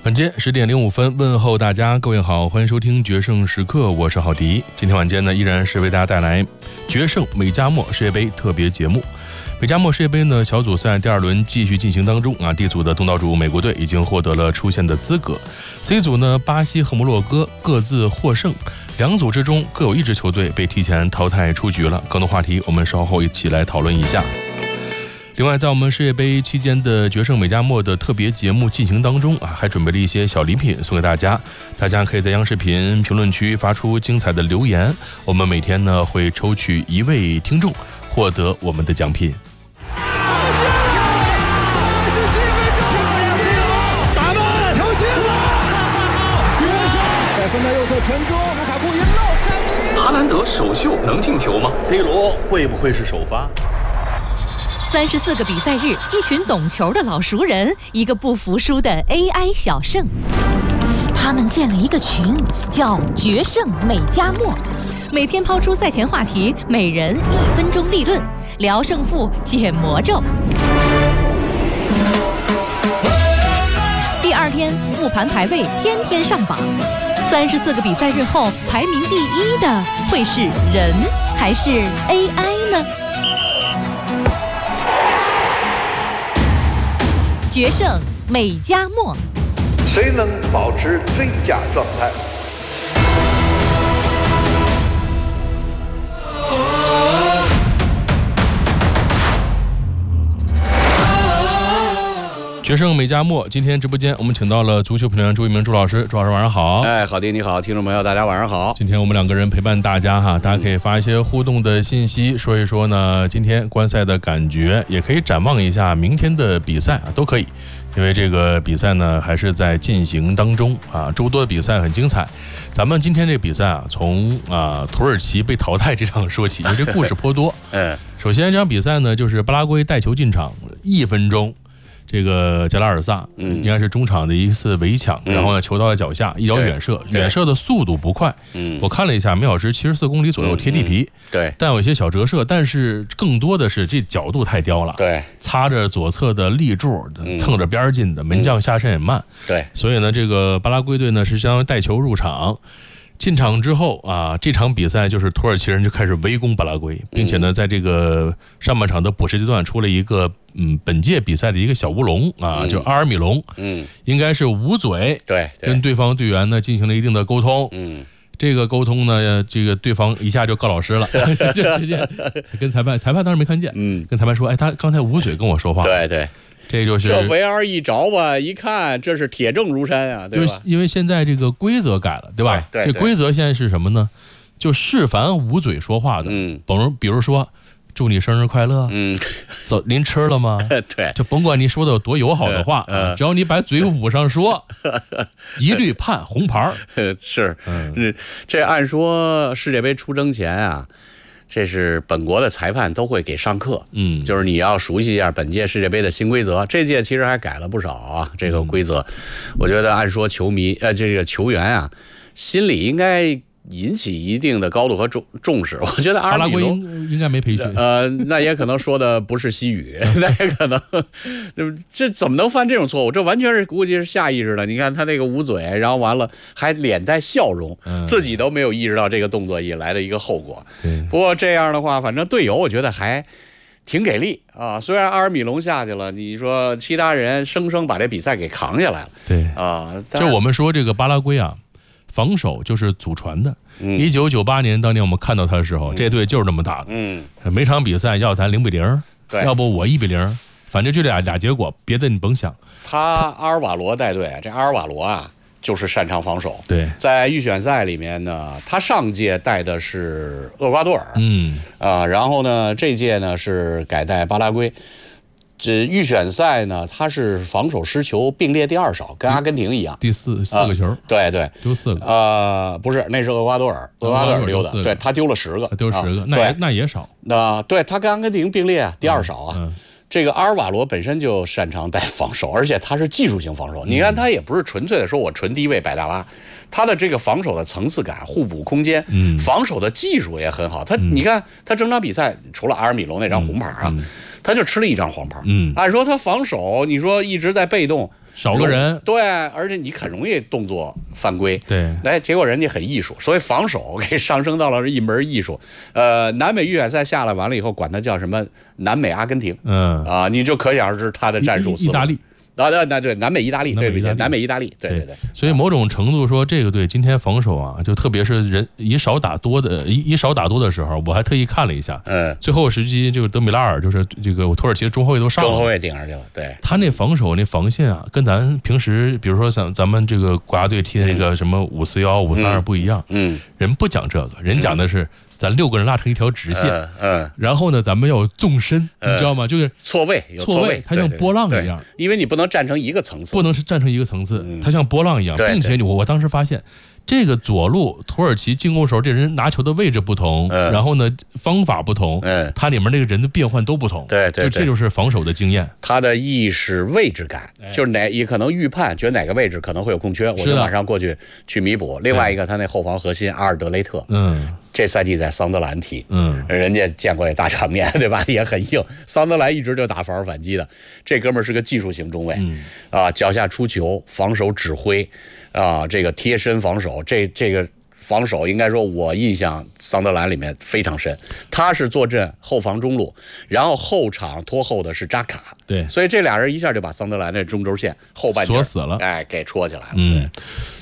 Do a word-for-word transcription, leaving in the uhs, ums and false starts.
晚间十点零五分，问候大家，各位好，欢迎收听决胜时刻，我是郝迪。今天晚间呢，依然是为大家带来决胜美加墨世界杯特别节目。美加墨世界杯呢小组赛第二轮继续进行当中啊 ，D 组的东道主美国队已经获得了出线的资格。C 组呢，巴西和摩洛哥各自获胜，两组之中各有一支球队被提前淘汰出局了。更多话题我们稍后一起来讨论一下。另外，在我们世界杯期间的决胜美加墨的特别节目进行当中啊，还准备了一些小礼品送给大家，大家可以在央视频评论区发出精彩的留言，我们每天呢会抽取一位听众获得我们的奖品。 打门，球进了！绝杀！在分的右侧传中，卢卡库一漏闪。 哈兰德首秀能进球吗 ？C 罗会不会是首发？ 三十四个比赛日，一群懂球的老熟人，一个不服输的 A I 小胜。他们建了一个群，叫“决胜美加墨”，每天抛出赛前话题，每人一分钟立论，聊胜负，解魔咒。第二天复盘排位，天天上榜。三十四个比赛日后，排名第一的会是人还是 A I 呢？决胜美加墨， 谁能保持最佳状态？ 决胜美加墨，今天直播间我们请到了足球评论员朱一鸣朱老师，朱老师晚上好。 哎，郝迪你好，听众朋友大家晚上好。 今天我们两个人陪伴大家哈，大家可以发一些互动的信息，说一说呢今天观赛的感觉，也可以展望一下明天的比赛啊，都可以。因为这个比赛呢还是在进行当中啊，周多的比赛很精彩。咱们今天这个比赛啊，从啊土耳其被淘汰这场说起，因为这故事颇多。嗯，首先这场比赛呢，就是巴拉圭带球进场一分钟。这个加拉尔萨，嗯，应该是中场的一次围抢，嗯、然后呢，球到了脚下，一脚远射，远射的速度不快，嗯，我看了一下，每小时七十四公里左右，贴地皮， 嗯嗯、对， 但有一些小折射，但是更多的是这角度太刁了， 对， 擦着左侧的立柱，蹭着边进的，门将下身也慢， 嗯、对， 所以呢，这个巴拉圭队呢是相当于带球入场。进场之后啊，这场比赛就是土耳其人就开始围攻巴拉圭，并且呢，在这个上半场的补时阶段出了一个嗯本届比赛的一个小乌龙啊，嗯、就阿尔米隆，嗯，应该是捂嘴， 对， 跟对方队员呢进行了一定的沟通，嗯，这个沟通呢，这个对方一下就告老师了，就直接跟裁判，裁判当时没看见，嗯，跟裁判说，哎，他刚才捂嘴跟我说话， 对对。 这就是这 V R 一着吧，一看这是铁证如山啊，对吧？ 就是因为现在这个规则改了，对吧？ 对，对这规则现在是什么呢？就示范捂嘴说话的，嗯，比如比如说，祝你生日快乐，嗯，走，您吃了吗？ 对， 就甭管你说的有多友好的话，嗯、只要你把嘴捂上说，一律判红牌。 是，嗯，这按说世界杯出征前啊。这是本国的裁判都会给上课，嗯，就是你要熟悉一下本届世界杯的新规则。这届其实还改了不少啊，这个规则，嗯、我觉得按说球迷呃这个球员啊，心里应该引起一定的高度和重重视。我觉得阿尔米隆应该没培训， 呃，那也可能说的不是西语，那也可能，这怎么能犯这种错误？这完全是估计是下意识的。你看他这个捂嘴，然后完了还脸带笑容，嗯、自己都没有意识到这个动作以来的一个后果。嗯、不过这样的话，反正队友我觉得还挺给力啊。虽然阿尔米隆下去了，你说其他人生生把这比赛给扛下来了。 对啊， 就我们说这个巴拉圭啊。防守就是祖传的。一九九八年当年我们看到他的时候，嗯、这队就是那么大的。嗯，每场比赛要咱零比零，要不我一比零，反正就俩俩结果，别的你甭想。 他阿尔瓦罗带队，这阿尔瓦罗啊，就是擅长防守。 对， 在预选赛里面呢，他上届带的是厄瓜多尔，嗯啊、呃，然后呢，这届呢是改带巴拉圭。这预选赛呢，他是防守失球并列第二少，跟阿根廷一样， 第四四个球， 呃、对对， 丢四个。 呃，不是，那是厄瓜多尔，厄瓜多尔丢的，对他丢了十个， 他丢十个， 啊、 那也那也少。 那、呃、对他跟阿根廷并列第二少啊。嗯嗯这个阿尔瓦罗本身就擅长带防守，而且他是技术型防守。你看他也不是纯粹的说我纯低位摆大巴，他的这个防守的层次感、互补空间，嗯，防守的技术也很好。他、嗯、你看他整场比赛除了阿尔米隆那张红牌啊，嗯嗯、他就吃了一张黄牌。嗯，按说他防守，你说一直在被动， 少个人， 对，而且你很容易动作犯规。 对， 哎，结果人家很艺术，所以防守给上升到了一门艺术。呃，南美预选赛下来完了以后，管它叫什么南美阿根廷。 嗯啊，你就可想而知他的战术思路。 意大利。 啊，那那对南美意大利，对对对，南美意大利，对对对。 所以某种程度说，这个队今天防守啊，就特别是人以少打多的，以以少打多的时候，我还特意看了一下， 嗯， 最后时期这个德米拉尔就是这个土耳其的中后卫都上了， 中后卫顶上去了，对， 他那防守那防线啊，跟咱平时比如说像咱们这个国家队踢那个什么五四幺、五三二不一样， 嗯， 人不讲这个，人讲的是。咱六个人拉成一条直线， 嗯，嗯然后呢，咱们要有纵深，嗯、你知道吗？就是错位，有错位， 它像波浪一样， 因为你不能站成一个层次， 不能是站成一个层次， 嗯、 它像波浪一样，并且我我当时发现，这个左路土耳其进攻时候，这人拿球的位置不同， 嗯、 然后呢方法不同， 嗯， 它里面那个人的变换都不同， 对对， 就这就是防守的经验。 他的意识位置感， 哎、 就是哪也可能预判，觉得哪个位置可能会有空缺，我就马上过去去弥补。另外一个，他那后防核心阿尔德雷特， 嗯。 这赛季在桑德兰踢， 嗯， 人家见过也大场面，对吧？也很硬。桑德兰一直就打防守反击的，这哥们儿是个技术型中卫， 嗯、 啊，脚下出球，防守指挥，啊，这个贴身防守，这这个防守应该说，我印象桑德兰里面非常深。他是坐镇后防中路，然后后场拖后的是扎卡， 对， 所以这俩人一下就把桑德兰的中轴线后半锁死了， 哎，给戳起来了。 嗯，